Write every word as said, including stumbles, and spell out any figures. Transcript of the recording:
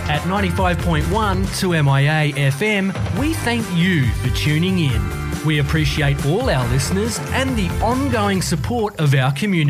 At ninety-five point one two M I A F M, we thank you for tuning in. We appreciate all our listeners and the ongoing support of our community.